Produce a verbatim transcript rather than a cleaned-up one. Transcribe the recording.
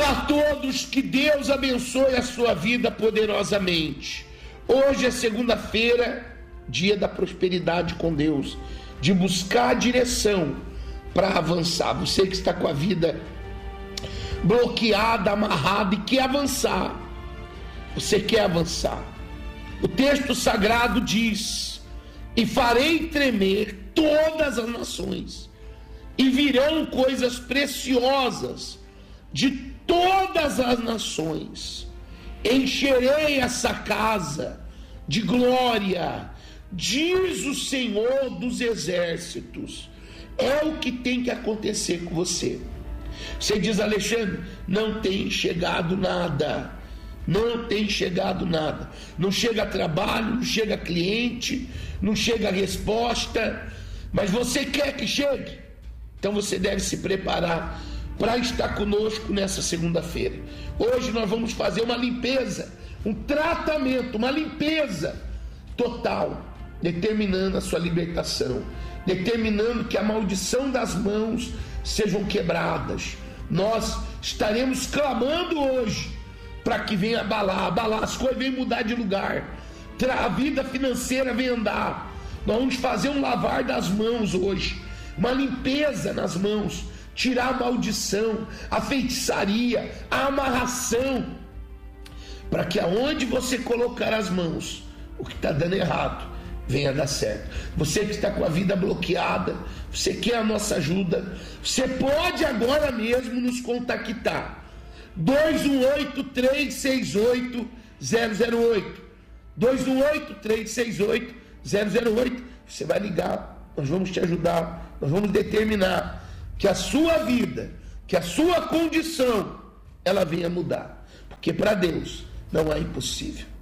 Olá a todos, que Deus abençoe a sua vida poderosamente. Hoje é segunda-feira, dia da prosperidade com Deus, de buscar a direção para avançar. Você que está com a vida bloqueada, amarrada e quer avançar, você quer avançar. O texto sagrado diz: e farei tremer todas as nações, e virão coisas preciosas de todas as nações. Encherei essa casa de glória, diz o Senhor dos exércitos. É o que tem que acontecer com você. Você diz: Alexandre, não tem chegado nada. Não tem chegado nada. Não chega trabalho, não chega cliente, não chega resposta. Mas você quer que chegue? Então você deve se preparar para estar conosco nessa segunda-feira. Hoje nós vamos fazer uma limpeza, um tratamento, uma limpeza total, determinando a sua libertação, determinando que a maldição das mãos sejam quebradas. Nós estaremos clamando hoje para que venha abalar, abalar as coisas, venham mudar de lugar, a vida financeira venha andar. Nós vamos fazer um lavar das mãos hoje, uma limpeza nas mãos, tirar a maldição, a feitiçaria, a amarração, para que aonde você colocar as mãos, o que está dando errado venha dar certo. Você que está com a vida bloqueada, você quer a nossa ajuda, você pode agora mesmo nos contactar. dois um oito, três seis oito, zero zero oito dois um oito, três seis oito, zero zero oito. Você vai ligar, nós vamos te ajudar, nós vamos determinar que a sua vida, que a sua condição, ela venha mudar, porque para Deus não há impossível.